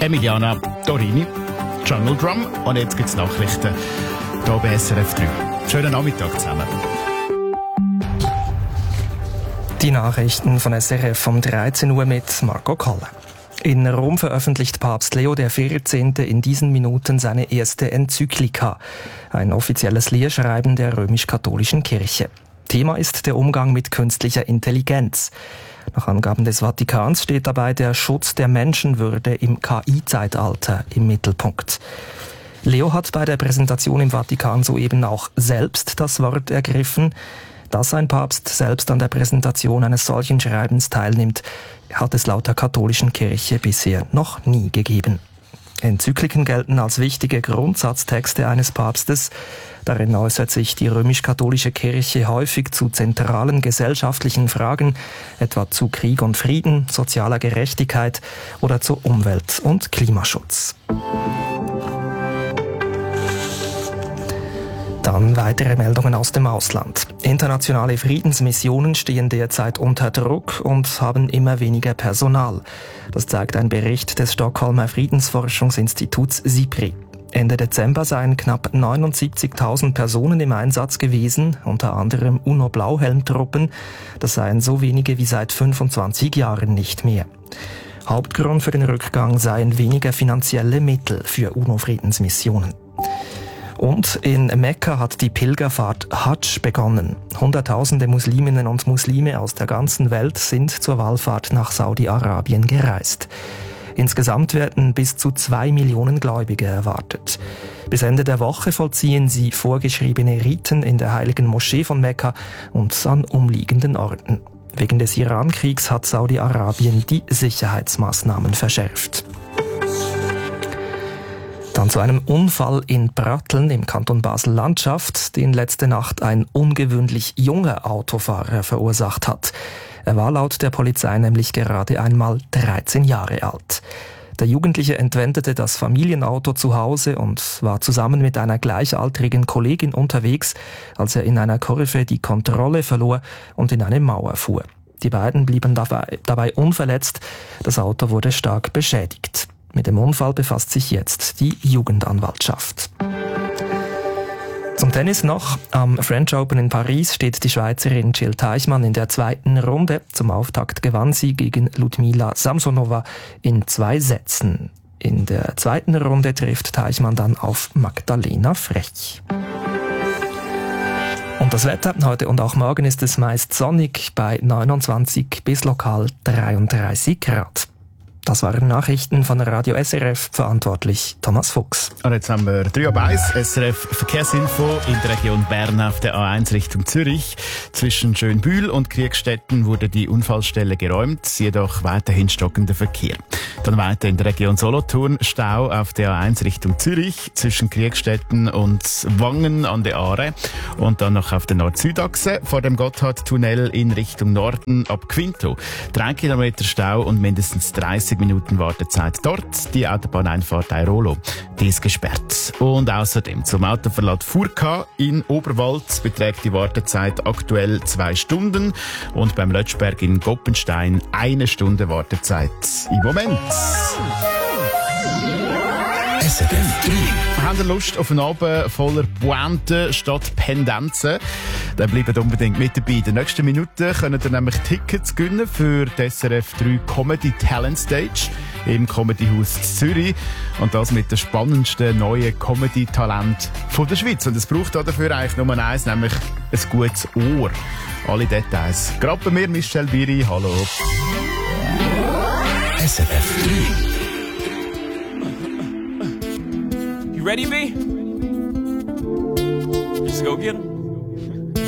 Emiliana Torini, Jungle Drum. Und jetzt gibt es Nachrichten hier bei SRF 3. Schönen Nachmittag zusammen. Die Nachrichten von SRF um 13 Uhr mit Marco Koller. In Rom veröffentlicht Papst Leo XIV. In diesen Minuten seine erste Enzyklika, ein offizielles Lehrschreiben der römisch-katholischen Kirche. Thema ist der Umgang mit künstlicher Intelligenz. Nach Angaben des Vatikans steht dabei der Schutz der Menschenwürde im KI-Zeitalter im Mittelpunkt. Leo hat bei der Präsentation im Vatikan soeben auch selbst das Wort ergriffen. Dass ein Papst selbst an der Präsentation eines solchen Schreibens teilnimmt, hat es laut der katholischen Kirche bisher noch nie gegeben. Enzykliken gelten als wichtige Grundsatztexte eines Papstes. Darin äußert sich die römisch-katholische Kirche häufig zu zentralen gesellschaftlichen Fragen, etwa zu Krieg und Frieden, sozialer Gerechtigkeit oder zu Umwelt- und Klimaschutz. Dann weitere Meldungen aus dem Ausland. Internationale Friedensmissionen stehen derzeit unter Druck und haben immer weniger Personal. Das zeigt ein Bericht des Stockholmer Friedensforschungsinstituts SIPRI. Ende Dezember seien knapp 79.000 Personen im Einsatz gewesen, unter anderem UNO-Blauhelmtruppen. Das seien so wenige wie seit 25 Jahren nicht mehr. Hauptgrund für den Rückgang seien weniger finanzielle Mittel für UNO-Friedensmissionen. Und in Mekka hat die Pilgerfahrt Hajj begonnen. Hunderttausende Musliminnen und Muslime aus der ganzen Welt sind zur Wallfahrt nach Saudi-Arabien gereist. Insgesamt werden bis zu 2 Millionen Gläubige erwartet. Bis Ende der Woche vollziehen sie vorgeschriebene Riten in der heiligen Moschee von Mekka und an umliegenden Orten. Wegen des Iran-Kriegs hat Saudi-Arabien die Sicherheitsmaßnahmen verschärft. Dann zu einem Unfall in Pratteln im Kanton Basel-Landschaft, den letzte Nacht ein ungewöhnlich junger Autofahrer verursacht hat. Er war laut der Polizei nämlich gerade einmal 13 Jahre alt. Der Jugendliche entwendete das Familienauto zu Hause und war zusammen mit einer gleichaltrigen Kollegin unterwegs, als er in einer Kurve die Kontrolle verlor und in eine Mauer fuhr. Die beiden blieben dabei unverletzt, das Auto wurde stark beschädigt. Mit dem Unfall befasst sich jetzt die Jugendanwaltschaft. Zum Tennis noch. Am French Open in Paris steht die Schweizerin Jill Teichmann in der zweiten Runde. Zum Auftakt gewann sie gegen Ludmila Samsonova in 2 Sätzen. In der zweiten Runde trifft Teichmann dann auf Magdalena Frech. Und das Wetter heute und auch morgen ist es meist sonnig bei 29 bis lokal 33 Grad. Das waren Nachrichten von Radio SRF, verantwortlich Thomas Fuchs. Und jetzt haben wir 3 ab 1, SRF Verkehrsinfo in der Region Bern auf der A1 Richtung Zürich. Zwischen Schönbühl und Kriegstetten wurde die Unfallstelle geräumt, jedoch weiterhin stockender Verkehr. Dann weiter in der Region Solothurn, Stau auf der A1 Richtung Zürich, zwischen Kriegstetten und Wangen an der Aare. Und dann noch auf der Nord-Süd-Achse vor dem Gotthardtunnel in Richtung Norden ab Quinto. 3 Kilometer Stau und mindestens 30 Minuten Wartezeit dort. Die Autobahneinfahrt Airolo, die ist gesperrt. Und außerdem zum Autoverlad Furka in Oberwald beträgt die Wartezeit aktuell 2 Stunden und beim Lötschberg in Goppenstein 1 Stunde Wartezeit im Moment. SRF 3. Habt ihr Lust auf einen Abend voller Pointen statt Pendenzen? Dann bleibt unbedingt mit dabei. In den nächsten Minuten könnt ihr nämlich Tickets gewinnen für die SRF 3 Comedy Talent Stage im Comedy Haus Zürich. Und das mit dem spannendsten neuen Comedy-Talent der Schweiz. Und es braucht dafür eigentlich nur eins, nämlich ein gutes Ohr. Alle Details. Gerade bei mir, Michel Biri. Hallo. SRF 3. You ready, B? Let's go get 'em.